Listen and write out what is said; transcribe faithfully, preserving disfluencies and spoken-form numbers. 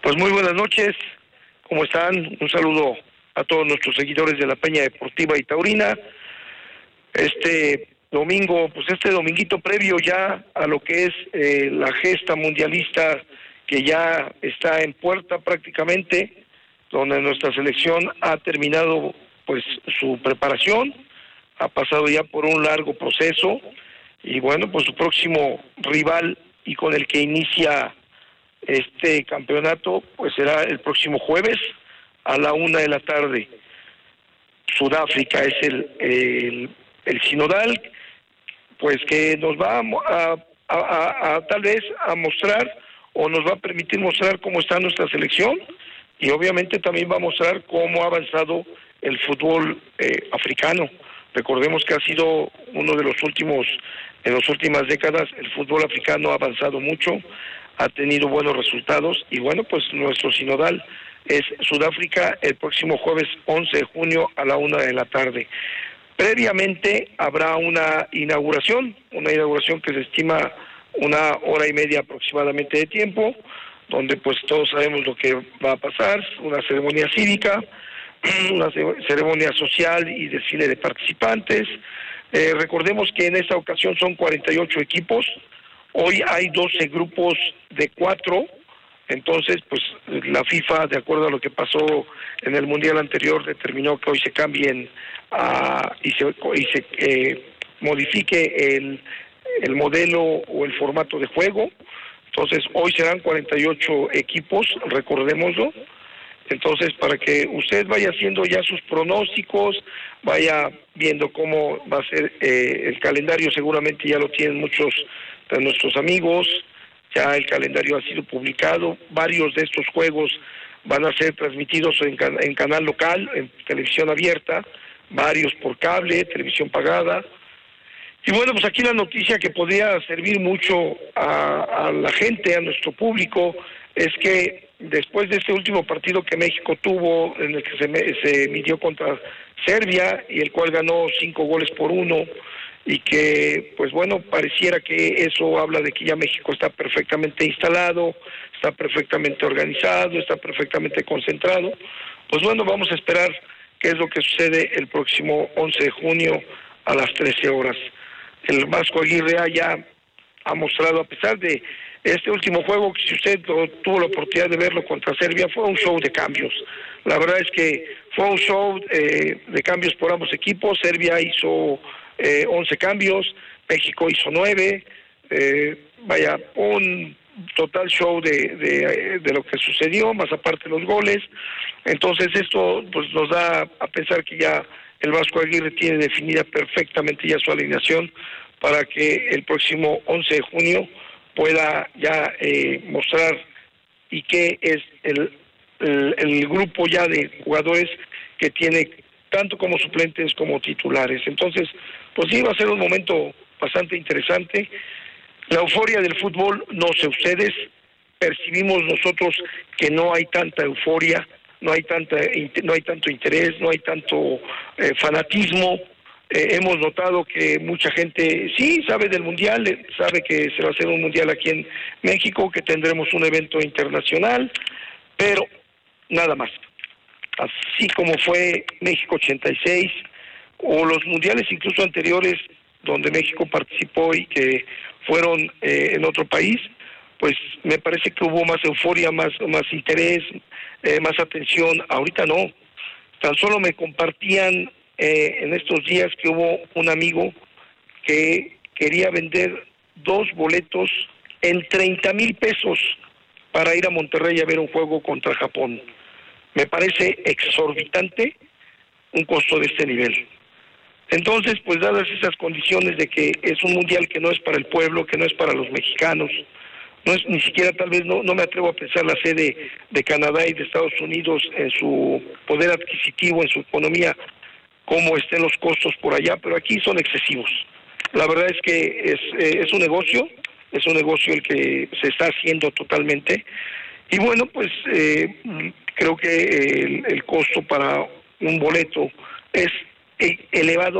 Pues muy buenas noches, ¿cómo están? Un saludo a todos nuestros seguidores de la Peña Deportiva y Taurina. Este domingo, pues este dominguito previo ya a lo que es eh, la gesta mundialista que ya está en puerta prácticamente, donde nuestra selección ha terminado pues su preparación, ha pasado ya por un largo proceso y bueno, pues su próximo rival y con el que inicia este campeonato pues será el próximo jueves a la una de la tarde. Sudáfrica es el, el, el sinodal, pues que nos va a, a, a, a tal vez a mostrar o nos va a permitir mostrar cómo está nuestra selección y obviamente también va a mostrar cómo ha avanzado el fútbol eh, africano. Recordemos que ha sido uno de los últimos, en las últimas décadas, el fútbol africano ha avanzado mucho, ha tenido buenos resultados y bueno, pues nuestro sinodal es Sudáfrica el próximo jueves once de junio a la una de la tarde. Previamente habrá una inauguración, una inauguración que se estima una hora y media aproximadamente de tiempo, donde pues todos sabemos lo que va a pasar, una ceremonia cívica, una ceremonia social y desfile de participantes. Eh, recordemos que en esta ocasión son cuarenta y ocho equipos, hoy hay doce grupos de cuatro, entonces pues la FIFA, de acuerdo a lo que pasó en el Mundial anterior, determinó que hoy se cambien a, y se, y se eh, modifique el, el modelo o el formato de juego. Entonces hoy serán cuarenta y ocho equipos, recordémoslo. Entonces, para que usted vaya haciendo ya sus pronósticos, vaya viendo cómo va a ser eh, el calendario, seguramente ya lo tienen muchos de nuestros amigos, ya el calendario ha sido publicado, varios de estos juegos van a ser transmitidos en, can en canal local, en televisión abierta, varios por cable, televisión pagada. Y bueno, pues aquí la noticia que podría servir mucho a, a la gente, a nuestro público, es que después de este último partido que México tuvo, en el que se, me, se midió contra Serbia, y el cual ganó cinco goles por uno, y que, pues bueno, pareciera que eso habla de que ya México está perfectamente instalado, está perfectamente organizado, está perfectamente concentrado. Pues bueno, vamos a esperar qué es lo que sucede el próximo once de junio a las trece horas. El Vasco Aguirre ya ha mostrado, a pesar de este último juego, que si usted tuvo la oportunidad de verlo contra Serbia, fue un show de cambios. La verdad es que fue un show eh, de cambios por ambos equipos. Serbia hizo eh, once cambios, México hizo nueve. Eh, vaya, un total show de, de, de lo que sucedió, más aparte los goles. Entonces esto pues nos da a pensar que ya el Vasco Aguirre tiene definida perfectamente ya su alineación para que el próximo once de junio pueda ya eh, mostrar y qué es el, el, el grupo ya de jugadores que tiene tanto como suplentes como titulares. Entonces, pues sí, va a ser un momento bastante interesante. La euforia del fútbol, no sé ustedes, percibimos nosotros que no hay tanta euforia, no hay tanta, no hay tanto interés, no hay tanto eh, fanatismo. Eh, hemos notado que mucha gente sí sabe del mundial, sabe que se va a hacer un mundial aquí en México, que tendremos un evento internacional, pero nada más. Así como fue México ochenta y seis o los mundiales incluso anteriores donde México participó y que fueron eh, en otro país, pues me parece que hubo más euforia, más, más interés, eh, más atención. Ahorita no. Tan solo me compartían eh, en estos días que hubo un amigo que quería vender dos boletos en treinta mil pesos para ir a Monterrey a ver un juego contra Japón. Me parece exorbitante un costo de este nivel. Entonces, pues dadas esas condiciones de que es un mundial que no es para el pueblo, que no es para los mexicanos, no es ni siquiera, tal vez no, no me atrevo a pensar la sede de Canadá y de Estados Unidos en su poder adquisitivo, en su economía, cómo estén los costos por allá, pero aquí son excesivos. La verdad es que es, eh, es un negocio, es un negocio el que se está haciendo totalmente, y bueno, pues eh, creo que el, el costo para un boleto es elevado